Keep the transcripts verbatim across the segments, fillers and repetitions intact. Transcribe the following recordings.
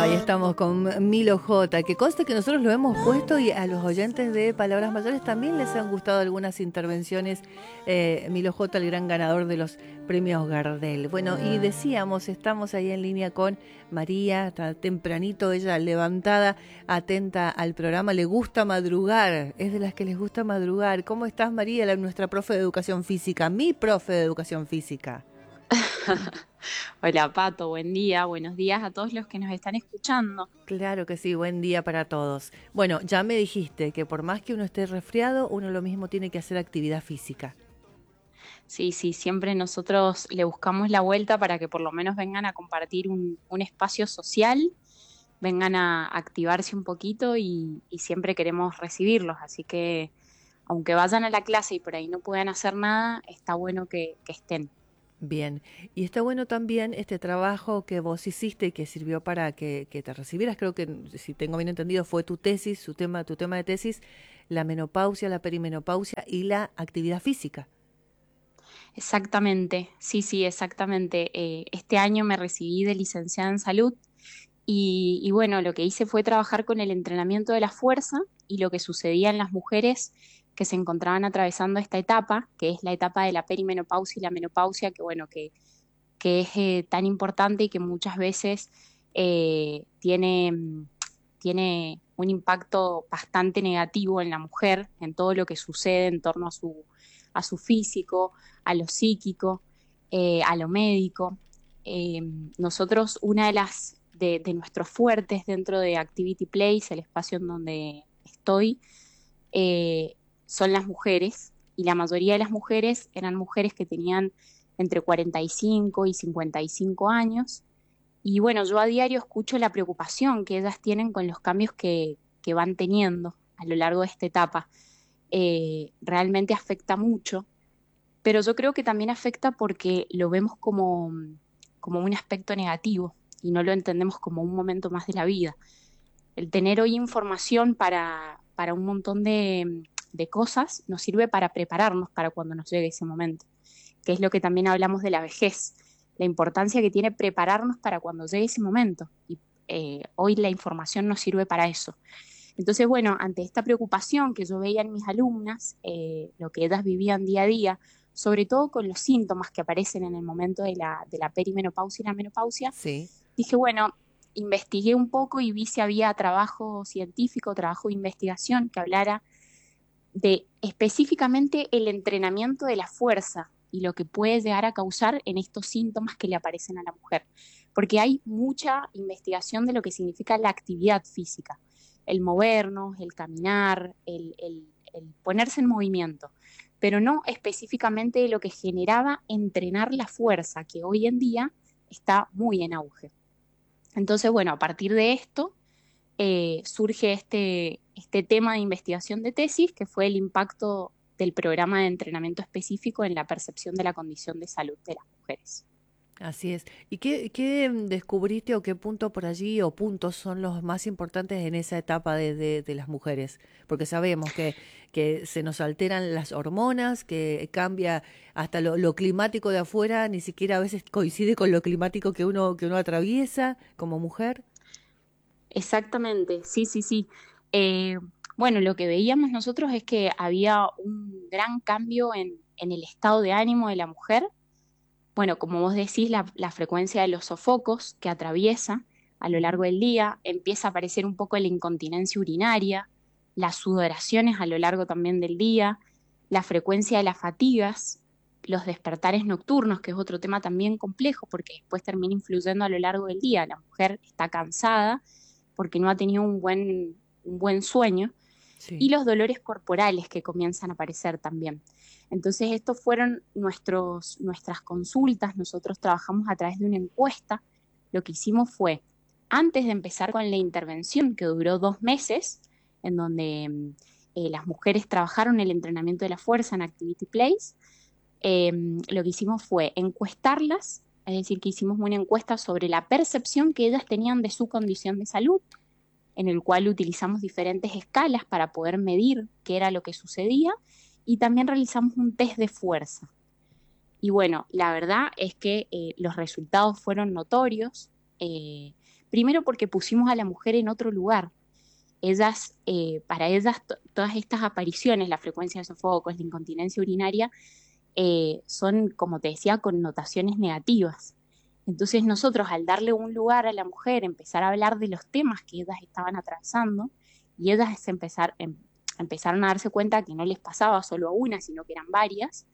Ahí estamos con Milo J, que consta que nosotros lo hemos puesto y a los oyentes de Palabras Mayores también les han gustado algunas intervenciones. eh, Milo J, el gran ganador de los premios Gardel. Bueno, y decíamos, estamos ahí en línea con María, está tempranito, ella levantada, atenta al programa, le gusta madrugar, es de las que les gusta madrugar. ¿Cómo estás, María, la, nuestra profe de Educación Física, mi profe de Educación Física? Hola Pato, buen día, buenos días a todos los que nos están escuchando. Claro que sí, buen día para todos. Bueno, ya me dijiste que por más que uno esté resfriado, uno lo mismo tiene que hacer actividad física. Sí, sí, siempre nosotros le buscamos la vuelta para que por lo menos vengan a compartir un, un espacio social, vengan a activarse un poquito y, y siempre queremos recibirlos. Así que aunque vayan a la clase y por ahí no puedan hacer nada, está bueno que, que estén. Bien, y está bueno también este trabajo que vos hiciste y que sirvió para que, que te recibieras, creo que, si tengo bien entendido, fue tu tesis, su tema, tu tema de tesis, la menopausia, la perimenopausia y la actividad física. Exactamente, sí, sí, exactamente. Eh, este año me recibí de licenciada en salud. Y, y bueno, lo que hice fue trabajar con el entrenamiento de la fuerza y lo que sucedía en las mujeres que se encontraban atravesando esta etapa, que es la etapa de la perimenopausia y la menopausia, que bueno, que, que es eh, tan importante y que muchas veces eh, tiene, mm, tiene un impacto bastante negativo en la mujer, en todo lo que sucede en torno a su, a su físico, a lo psíquico, eh, a lo médico. Eh, nosotros, una de las de, de nuestros fuertes dentro de Activity Place, el espacio en donde estoy, eh, son las mujeres, y la mayoría de las mujeres eran mujeres que tenían entre cuarenta y cinco y cincuenta y cinco años. Y bueno, yo a diario escucho la preocupación que ellas tienen con los cambios que, que van teniendo a lo largo de esta etapa. Eh, realmente afecta mucho, pero yo creo que también afecta porque lo vemos como, como un aspecto negativo y no lo entendemos como un momento más de la vida. El tener hoy información para, para un montón de, de cosas nos sirve para prepararnos para cuando nos llegue ese momento, que es lo que también hablamos de la vejez, la importancia que tiene prepararnos para cuando llegue ese momento. Y eh, hoy la información nos sirve para eso. Entonces, bueno, ante esta preocupación que yo veía en mis alumnas, eh, lo que ellas vivían día a día, sobre todo con los síntomas que aparecen en el momento de la, de la perimenopausia y la menopausia, Sí. dije, bueno, investigué un poco y vi si había trabajo científico, trabajo de investigación que hablara de específicamente el entrenamiento de la fuerza y lo que puede llegar a causar en estos síntomas que le aparecen a la mujer. Porque hay mucha investigación de lo que significa la actividad física, el movernos, el caminar, el, el, el ponerse en movimiento, pero no específicamente de lo que generaba entrenar la fuerza, que hoy en día está muy en auge. Entonces, bueno, a partir de esto eh, surge este, este tema de investigación de tesis, que fue el impacto del programa de entrenamiento específico en la percepción de la condición de salud de las mujeres. Así es. ¿Y qué, qué descubriste o qué punto por allí o puntos son los más importantes en esa etapa de, de, de las mujeres? Porque sabemos que, que se nos alteran las hormonas, que cambia hasta lo, lo climático de afuera, ni siquiera a veces coincide con lo climático que uno, que uno atraviesa como mujer. Exactamente, sí, sí, sí. Eh, bueno, lo que veíamos nosotros es que había un gran cambio en, en el estado de ánimo de la mujer. Bueno, como vos decís, la, la frecuencia de los sofocos que atraviesa a lo largo Ujú. del día, empieza a aparecer un poco la incontinencia urinaria, las sudoraciones a lo largo también del día, la frecuencia de las fatigas, los despertares nocturnos, que es otro tema también complejo porque después termina influyendo a lo largo del día. La mujer está cansada porque no ha tenido un buen, un buen sueño, y Sí. los dolores corporales que comienzan a aparecer también. Entonces, estos fueron nuestros, nuestras consultas. Nosotros trabajamos a través de una encuesta. Lo que hicimos fue, antes de empezar con la intervención, que duró dos meses, en donde eh, las mujeres trabajaron el entrenamiento de la fuerza en Activity Place, eh, lo que hicimos fue encuestarlas, es decir, que hicimos una encuesta sobre la percepción que ellas tenían de su condición de salud, en el cual utilizamos diferentes escalas para poder medir qué era lo que sucedía, y también realizamos un test de fuerza. Y bueno, la verdad es que eh, los resultados fueron notorios, eh, Primero porque pusimos a la mujer en otro lugar. Ellas, eh, para ellas, to- todas estas apariciones, la frecuencia de sofocos, la incontinencia urinaria, eh, son, como te decía, connotaciones negativas. Entonces nosotros, al darle un lugar a la mujer, empezar a hablar de los temas que ellas estaban atravesando, y ellas se empezar, em- empezaron a darse cuenta que no les pasaba solo a una, sino que eran varias,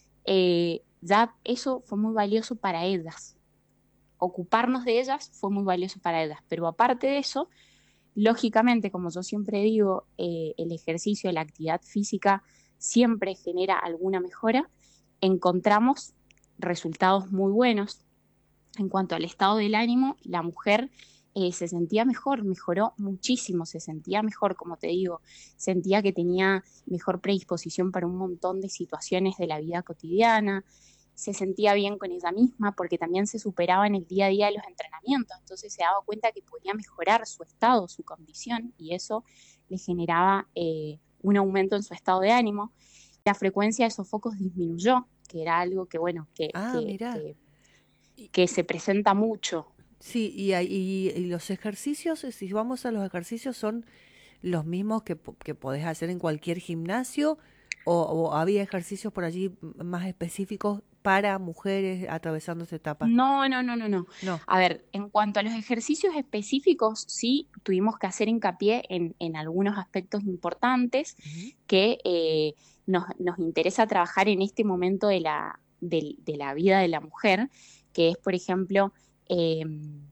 eh, ya eso fue muy valioso para ellas. Ocuparnos de ellas fue muy valioso para ellas. Pero aparte de eso, lógicamente, como yo siempre digo, eh, el ejercicio, la actividad física siempre genera alguna mejora. Encontramos resultados muy buenos. En cuanto al estado del ánimo, la mujer eh, se sentía mejor, mejoró muchísimo, se sentía mejor, como te digo, sentía que tenía mejor predisposición para un montón de situaciones de la vida cotidiana, se sentía bien con ella misma porque también se superaba en el día a día de los entrenamientos, entonces se daba cuenta que podía mejorar su estado, su condición, y eso le generaba eh, un aumento en su estado de ánimo. La frecuencia de sofocos disminuyó, que era algo que, bueno, que, Ah, que, mira. que que se presenta mucho. Sí, y, hay- y, y los ejercicios, eh, si vamos a los ejercicios, son los mismos que, po- que podés hacer en cualquier gimnasio o, o había ejercicios por allí m- más específicos para mujeres atravesando esta etapa. No, no, no, no, no. No. A ver, en cuanto a los ejercicios específicos, sí tuvimos que hacer hincapié en, en algunos aspectos importantes Ujú. que eh, nos, nos interesa trabajar en este momento de la, del- de la vida de la mujer, que es, por ejemplo, eh,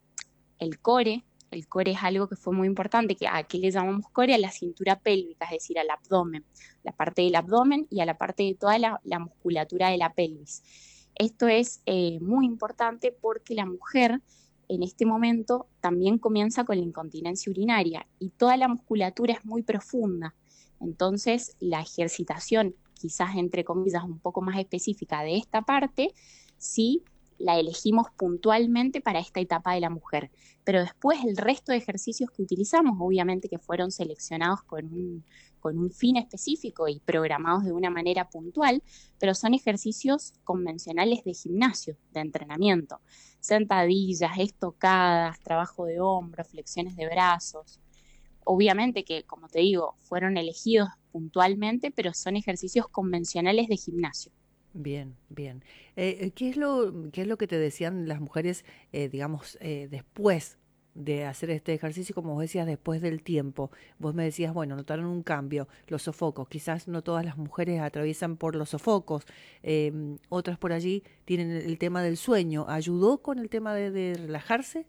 el core. El core es algo que fue muy importante, que a qué le llamamos core, a la cintura pélvica, es decir, al abdomen, la parte del abdomen y a la parte de toda la, la musculatura de la pelvis. Esto es eh, muy importante porque la mujer en este momento también comienza con la incontinencia urinaria y toda la musculatura es muy profunda. Entonces, la ejercitación, quizás entre comillas un poco más específica de esta parte, sí la elegimos puntualmente para esta etapa de la mujer. Pero después el resto de ejercicios que utilizamos, obviamente que fueron seleccionados con un, con un fin específico y programados de una manera puntual, pero son ejercicios convencionales de gimnasio, de entrenamiento. Sentadillas, estocadas, trabajo de hombros, flexiones de brazos. Obviamente que, como te digo, fueron elegidos puntualmente, pero son ejercicios convencionales de gimnasio. Bien, bien. Eh, eh, ¿qué es lo, qué es lo que te decían las mujeres, eh, digamos, eh, después de hacer este ejercicio, como vos decías, después del tiempo? Vos me decías, bueno, notaron un cambio, los sofocos. Quizás no todas las mujeres atraviesan por los sofocos, em, otras por allí tienen el, el tema del sueño. ¿Ayudó con el tema de, de relajarse?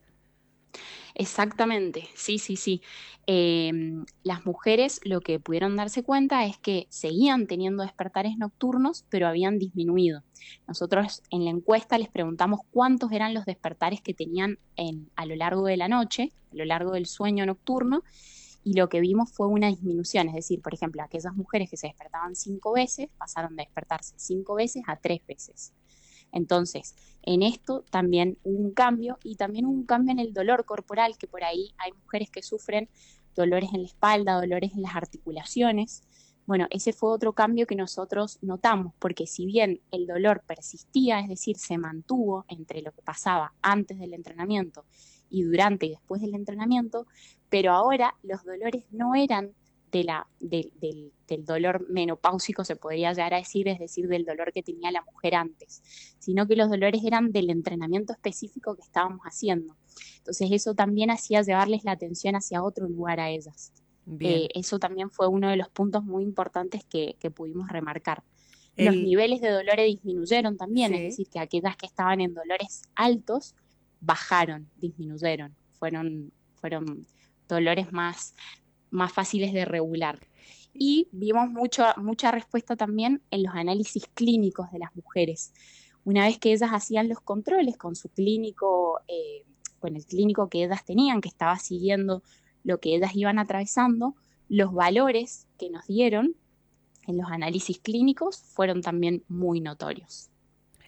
Exactamente, sí, sí, sí. Eh, las mujeres lo que pudieron darse cuenta es que seguían teniendo despertares nocturnos, pero habían disminuido. Nosotros en la encuesta les preguntamos cuántos eran los despertares que tenían en, a lo largo de la noche, a lo largo del sueño nocturno, y lo que vimos fue una disminución, es decir, por ejemplo, aquellas mujeres que se despertaban cinco veces pasaron de despertarse cinco veces a tres veces. Entonces, en esto también hubo un cambio y también hubo un cambio en el dolor corporal, que por ahí hay mujeres que sufren dolores en la espalda, dolores en las articulaciones. Bueno, ese fue otro cambio que nosotros notamos, porque si bien el dolor persistía, es decir, se mantuvo entre lo que pasaba antes del entrenamiento y durante y después del entrenamiento, pero ahora los dolores no eran de la, de, del, del dolor menopáusico, se podría llegar a decir, es decir, del dolor que tenía la mujer antes, sino que los dolores eran del entrenamiento específico que estábamos haciendo. Entonces eso también hacía llevarles la atención hacia otro lugar a ellas. Eh, Bien. eso también fue uno de los puntos muy importantes que, que pudimos remarcar. Los El, niveles de dolores disminuyeron también, es sí. decir, que aquellas que estaban en dolores altos bajaron, disminuyeron, fueron, fueron dolores más, más fáciles de regular. Y vimos mucho, mucha respuesta también en los análisis clínicos de las mujeres. Una vez que ellas hacían los controles con su clínico, eh, con el clínico que ellas tenían, que estaba siguiendo lo que ellas iban atravesando, los valores que nos dieron en los análisis clínicos fueron también muy notorios.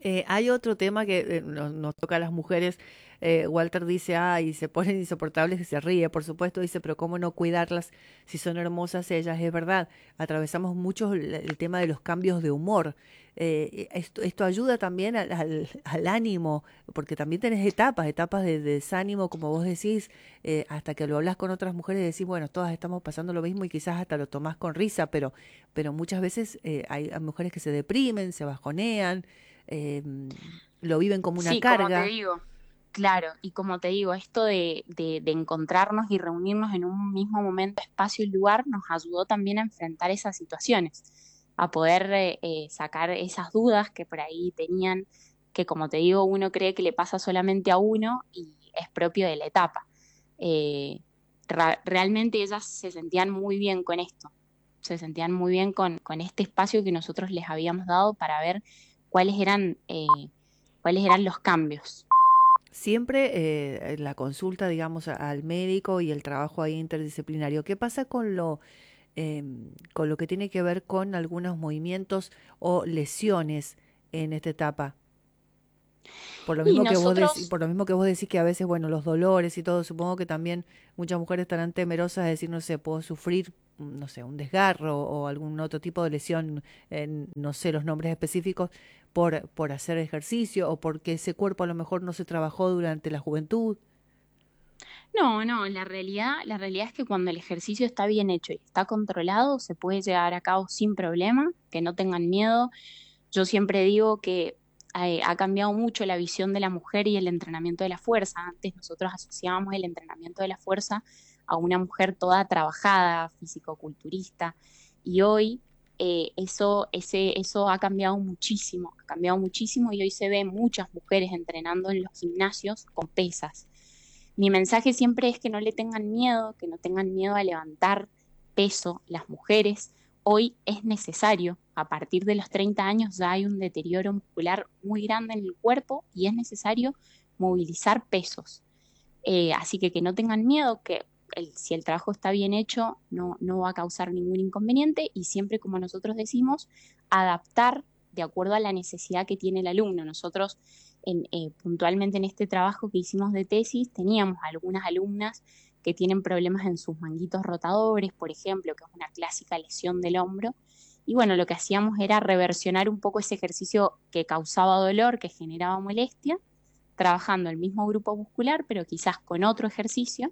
Eh, hay otro tema que eh, nos, nos toca a las mujeres. Eh, Walter dice, ay, se ponen insoportables y se ríe, por supuesto, dice, pero ¿cómo no cuidarlas si son hermosas ellas? Es verdad, atravesamos mucho el, el tema de los cambios de humor. Eh, esto, esto ayuda también al, al, al ánimo, porque también tenés etapas, etapas de, de desánimo, como vos decís, eh, hasta que lo hablas con otras mujeres y decís, bueno, todas estamos pasando lo mismo y quizás hasta lo tomás con risa, pero, pero muchas veces eh, hay, hay mujeres que se deprimen, se bajonean, eh, lo viven como una Sí, como te carga. digo, claro, y como te digo, esto de, de, de encontrarnos y reunirnos en un mismo momento, espacio y lugar nos ayudó también a enfrentar esas situaciones, a poder eh, eh, sacar esas dudas que por ahí tenían, que como te digo, uno cree que le pasa solamente a uno y es propio de la etapa. Eh, ra- Realmente ellas se sentían muy bien con esto, se sentían muy bien con, con este espacio que nosotros les habíamos dado para ver cuáles eran, eh, cuáles eran los cambios. Siempre eh, la consulta, digamos, a- al médico y el trabajo ahí interdisciplinario. ¿Qué pasa con lo, em, con lo que tiene que ver con algunos movimientos o lesiones en esta etapa? Por lo Y mismo que vos decís, nosotros, por lo mismo que vos decís que a veces, bueno, los dolores y todo, supongo que también muchas mujeres estarán temerosas de decir, no sé, puedo sufrir, mm, no sé, un desgarro o algún otro tipo de lesión, en, no sé los nombres específicos, por, por hacer ejercicio o porque ese cuerpo a lo mejor no se trabajó durante la juventud. no, no, la realidad, la realidad es que cuando el ejercicio está bien hecho y está controlado, se puede llevar a cabo sin problema, que no tengan miedo. Yo siempre digo que eh, ha cambiado mucho la visión de la mujer y el entrenamiento de la fuerza. Antes nosotros asociábamos el entrenamiento de la fuerza a una mujer toda trabajada, fisicoculturista, y hoy eh, eso, ese, eso ha cambiado muchísimo, ha cambiado muchísimo y hoy se ven muchas mujeres entrenando en los gimnasios con pesas. Mi mensaje siempre es que no le tengan miedo, que no tengan miedo a levantar peso. Las mujeres hoy es necesario, a partir de los treinta años ya hay un deterioro muscular muy grande en el cuerpo y es necesario movilizar pesos. Eh, así que que no tengan miedo, que el, si el trabajo está bien hecho no, no va a causar ningún inconveniente y siempre, como nosotros decimos, adaptar de acuerdo a la necesidad que tiene el alumno. Nosotros en, eh, puntualmente en este trabajo que hicimos de tesis teníamos algunas alumnas que tienen problemas en sus manguitos rotadores, por ejemplo, que es una clásica lesión del hombro. Y bueno, lo que hacíamos era reversionar un poco ese ejercicio que causaba dolor, que generaba molestia, trabajando el mismo grupo muscular, pero quizás con otro ejercicio.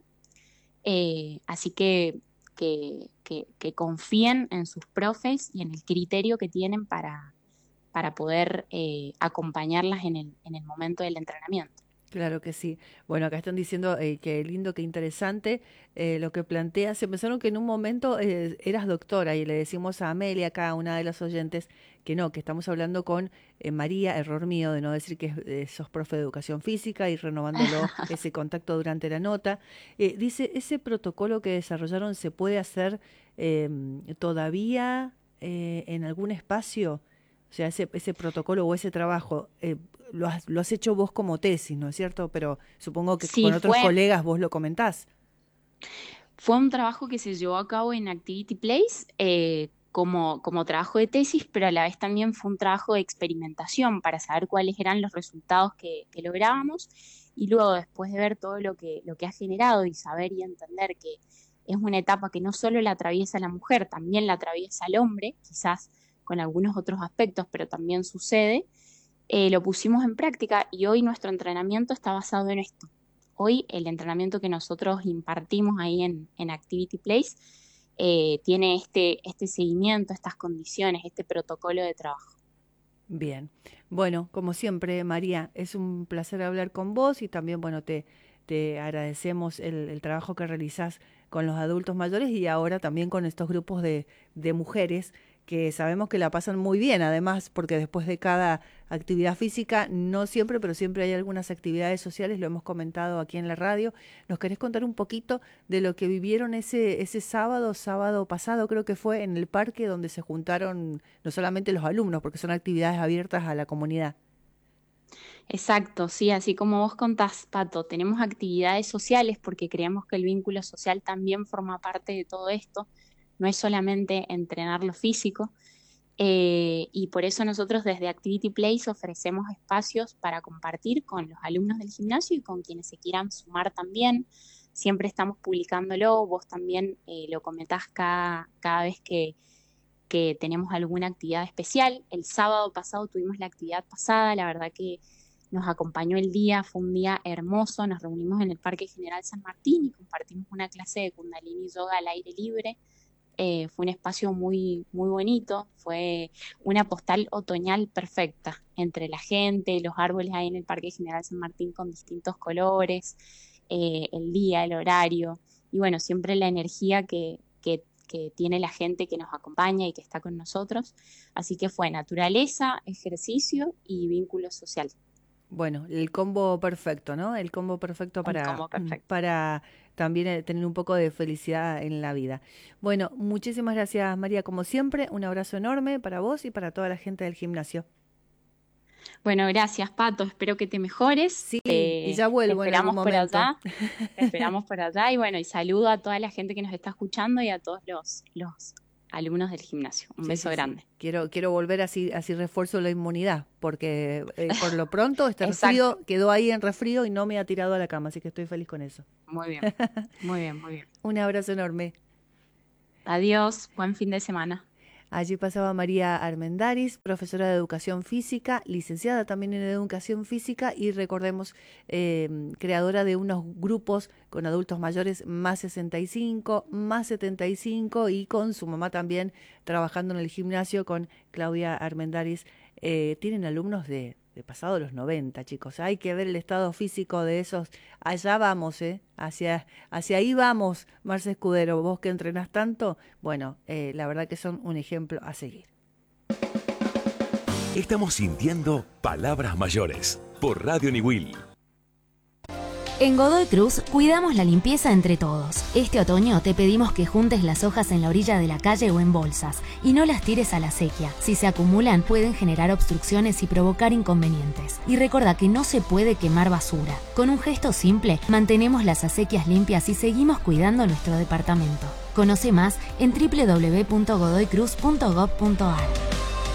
Eh, así que, que, que, que, confíen en sus profes y en el criterio que tienen para, para poder eh, acompañarlas en el, en el momento del entrenamiento. Claro que sí. Bueno, acá están diciendo eh, que lindo, que interesante eh, lo que planteas. Se pensaron que en un momento eh, eras doctora y le decimos a Amelia, acá, una de las oyentes, que no, que estamos hablando con eh, María, error mío de no decir que eh, sos profe de educación física y renovándolo ese contacto durante la nota. Eh, dice, ¿ese protocolo que desarrollaron se puede hacer eh, todavía eh, en algún espacio? O sea, ese, ese protocolo o ese trabajo, eh, lo, has, lo has hecho vos como tesis, ¿no es cierto? Pero supongo que Sí, con otros fue, colegas vos lo comentás. fue un trabajo que se llevó a cabo en Activity Place eh, como, como trabajo de tesis, pero a la vez también fue un trabajo de experimentación para saber cuáles eran los resultados que, que lográbamos. Y luego, después de ver todo lo que, lo que ha generado y saber y entender que es una etapa que no solo la atraviesa la mujer, también la atraviesa el hombre, quizás con algunos otros aspectos, pero también sucede, eh, lo pusimos en práctica y hoy nuestro entrenamiento está basado en esto. Hoy el entrenamiento que nosotros impartimos ahí en, en Activity Place eh, tiene este, este seguimiento, estas condiciones, este protocolo de trabajo. Bien. Bueno, como siempre, María, es un placer hablar con vos y también, bueno, te, te agradecemos el, el trabajo que realizás con los adultos mayores y ahora también con estos grupos de, de mujeres que sabemos que la pasan muy bien, además, porque después de cada actividad física, no siempre, pero siempre hay algunas actividades sociales, lo hemos comentado aquí en la radio. ¿Nos querés contar un poquito de lo que vivieron ese, ese sábado, sábado pasado, creo que fue en el parque donde se juntaron no solamente los alumnos, porque son actividades abiertas a la comunidad? Exacto, sí, así como vos contás, Pato, tenemos actividades sociales porque creemos que el vínculo social también forma parte de todo esto, no es solamente entrenar lo físico. Eh, y por eso nosotros desde Activity Place ofrecemos espacios para compartir con los alumnos del gimnasio y con quienes se quieran sumar también. Siempre estamos publicándolo, vos también eh, lo comentás cada, cada vez que, que tenemos alguna actividad especial. El sábado pasado tuvimos la actividad pasada, la verdad que nos acompañó el día, fue un día hermoso, nos reunimos en el Parque General San Martín y compartimos una clase de Kundalini Yoga al aire libre. Eh, fue un espacio muy, muy bonito, fue una postal otoñal perfecta entre la gente, los árboles ahí en el Parque General San Martín con distintos colores, eh, el día, el horario, y bueno, siempre la energía que, que, que tiene la gente que nos acompaña y que está con nosotros. Así que fue naturaleza, ejercicio y vínculo social. Bueno, el combo perfecto, ¿no? El combo perfecto para, combo perfecto. para también tener un poco de felicidad en la vida. Bueno, muchísimas gracias, María, como siempre. Un abrazo enorme para vos y para toda la gente del gimnasio. Bueno, gracias, Pato. Espero que te mejores. Sí, eh, y ya vuelvo en algún momento. Por allá, te esperamos por allá. Y bueno, y saludo a toda la gente que nos está escuchando y a todos los, los alumnos del gimnasio. Un sí, beso sí, grande. Sí. Quiero, quiero volver así, así refuerzo la inmunidad, porque eh, por lo pronto este resfrío quedó ahí en resfrío y no me ha tirado a la cama, así que estoy feliz con eso. Muy bien, muy bien, muy bien. Un abrazo enorme. Adiós, buen fin de semana. Allí pasaba María Armendáriz, profesora de Educación Física, licenciada también en Educación Física y recordemos, eh, creadora de unos grupos con adultos mayores más sesenta y cinco, más setenta y cinco y con su mamá también trabajando en el gimnasio con Claudia Armendáriz. Eh, tienen alumnos de, de pasado los noventa, chicos. Hay que ver el estado físico de esos. Allá vamos, ¿eh? Hacia, hacia ahí vamos, Marce Escudero. Vos que entrenás tanto, bueno, eh, la verdad que son un ejemplo a seguir. Estamos sintiendo Palabras Mayores por Radio Niwil. En Godoy Cruz cuidamos la limpieza entre todos. Este otoño te pedimos que juntes las hojas en la orilla de la calle o en bolsas y no las tires a la sequía. Si se acumulan pueden generar obstrucciones y provocar inconvenientes. Y recuerda que no se puede quemar basura. Con un gesto simple mantenemos las acequias limpias y seguimos cuidando nuestro departamento. Conoce más en doble u doble u doble u punto godoy cruz punto gob punto a r.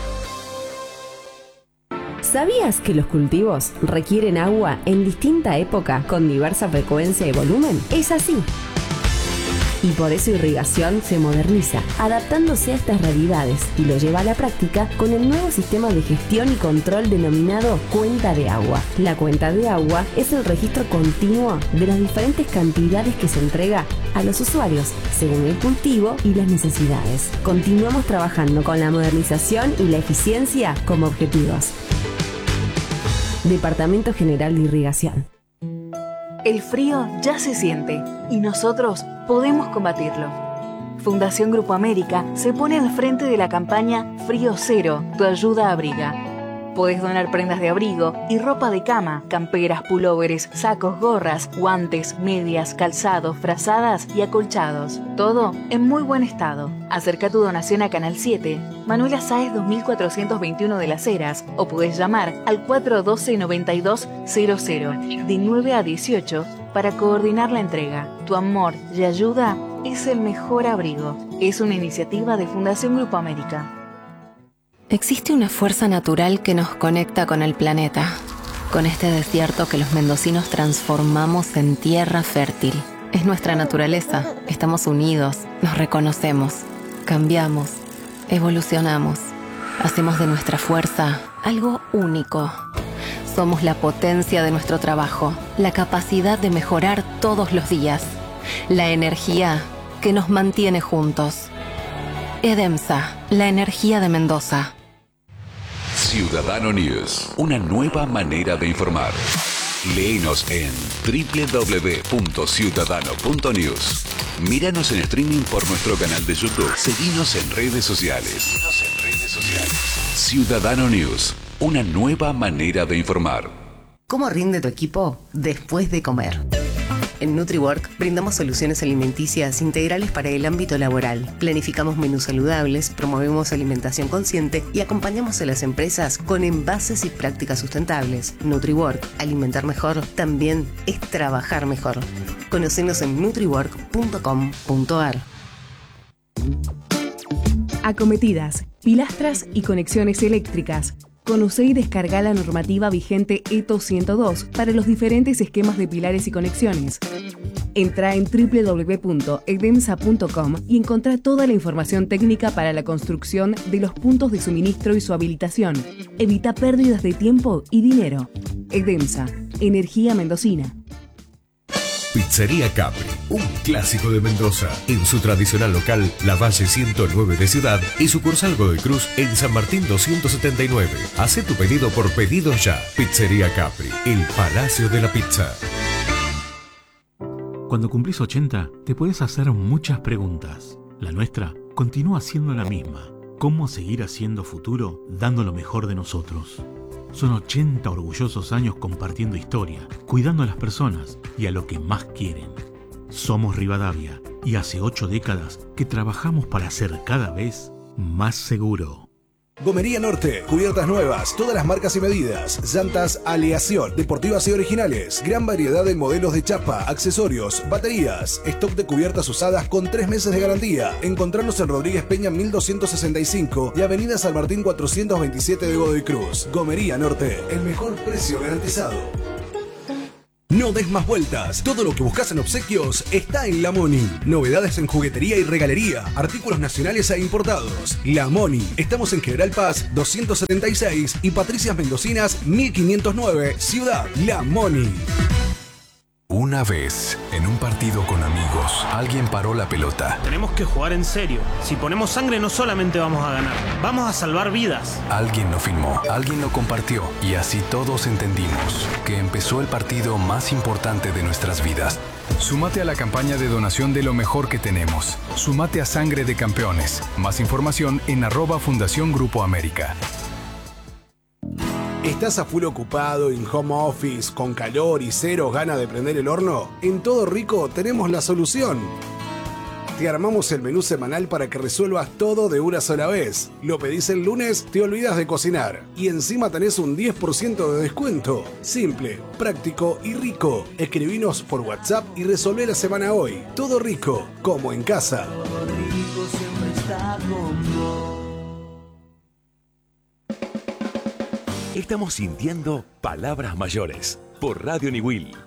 ¿Sabías que los cultivos requieren agua en distinta época con diversa frecuencia y volumen? Es así. Y por eso Irrigación se moderniza, adaptándose a estas realidades y lo lleva a la práctica con el nuevo sistema de gestión y control denominado Cuenta de Agua. La cuenta de agua es el registro continuo de las diferentes cantidades que se entrega a los usuarios según el cultivo y las necesidades. Continuamos trabajando con la modernización y la eficiencia como objetivos. Departamento General de Irrigación. El frío ya se siente y nosotros podemos combatirlo. Fundación Grupo América se pone al frente de la campaña Frío Cero, tu ayuda abriga. Podés donar prendas de abrigo y ropa de cama, camperas, pulóveres, sacos, gorras, guantes, medias, calzados, frazadas y acolchados. Todo en muy buen estado. Acerca tu donación a Canal siete, Manuela Sáez dos mil cuatrocientos veintiuno de Las Heras, o podés llamar al cuatro uno dos, noventa y dos cero cero de nueve a dieciocho para coordinar la entrega. Tu amor y ayuda es el mejor abrigo. Es una iniciativa de Fundación Grupo América. Existe una fuerza natural que nos conecta con el planeta, con este desierto que los mendocinos transformamos en tierra fértil. Es nuestra naturaleza, estamos unidos, nos reconocemos, cambiamos, evolucionamos, hacemos de nuestra fuerza algo único. Somos la potencia de nuestro trabajo, la capacidad de mejorar todos los días, la energía que nos mantiene juntos. EDEMSA, la energía de Mendoza. Ciudadano News, una nueva manera de informar. Léenos en doble u doble u doble u punto ciudadano punto news. Míranos en streaming por nuestro canal de YouTube. Seguinos en redes sociales. Seguinos en redes sociales. Ciudadano News, una nueva manera de informar. ¿Cómo rinde tu equipo después de comer? En NutriWork brindamos soluciones alimenticias integrales para el ámbito laboral. Planificamos menús saludables, promovemos alimentación consciente y acompañamos a las empresas con envases y prácticas sustentables. NutriWork, alimentar mejor, también es trabajar mejor. Conocenos en nutriwork punto com punto a r. acometidas, pilastras y conexiones eléctricas. Conoce y descarga la normativa vigente E T O ciento dos para los diferentes esquemas de pilares y conexiones. Entra en doble u doble u doble u punto edemsa punto com y encontrá toda la información técnica para la construcción de los puntos de suministro y su habilitación. Evita pérdidas de tiempo y dinero. Edemsa, energía mendocina. Pizzería Capri, un clásico de Mendoza. En su tradicional local, La Valle ciento nueve de Ciudad y sucursal Godoy Cruz en San Martín doscientos setenta y nueve. Hacé tu pedido por pedido ya. Pizzería Capri, el Palacio de la Pizza. Cuando cumplís ochenta, te puedes hacer muchas preguntas. La nuestra continúa siendo la misma. ¿Cómo seguir haciendo futuro dando lo mejor de nosotros? Son ochenta orgullosos años compartiendo historia, cuidando a las personas y a lo que más quieren. Somos Rivadavia y hace ocho décadas que trabajamos para ser cada vez más seguro. Gomería Norte, cubiertas nuevas, todas las marcas y medidas, llantas, aleación, deportivas y originales, gran variedad de modelos de chapa, accesorios, baterías, stock de cubiertas usadas con tres meses de garantía. Encontrarnos en Rodríguez Peña mil doscientos sesenta y cinco y Avenida San Martín cuatrocientos veintisiete de Godoy Cruz. Gomería Norte, el mejor precio garantizado. No des más vueltas. Todo lo que buscas en obsequios está en La Moni. Novedades en juguetería y regalería. Artículos nacionales e importados. La Moni. Estamos en General Paz doscientos setenta y seis y Patricias Mendocinas mil quinientos nueve. Ciudad La Moni. Una vez, en un partido con amigos, alguien paró la pelota. Tenemos que jugar en serio. Si ponemos sangre no solamente vamos a ganar, vamos a salvar vidas. Alguien lo filmó, alguien lo compartió y así todos entendimos que empezó el partido más importante de nuestras vidas. Súmate a la campaña de donación de lo mejor que tenemos. Súmate a Sangre de Campeones. Más información en arroba Fundación Grupo América. ¿Estás a full ocupado, en home office, con calor y cero ganas de prender el horno? En Todo Rico tenemos la solución. Te armamos el menú semanal para que resuelvas todo de una sola vez. Lo pedís el lunes, te olvidas de cocinar. Y encima tenés un diez por ciento de descuento. Simple, práctico y rico. Escribinos por WhatsApp y resolvé la semana hoy. Todo Rico, como en casa. Todo Rico siempre está con vos. Estamos sintiendo Palabras Mayores por Radio Niwil.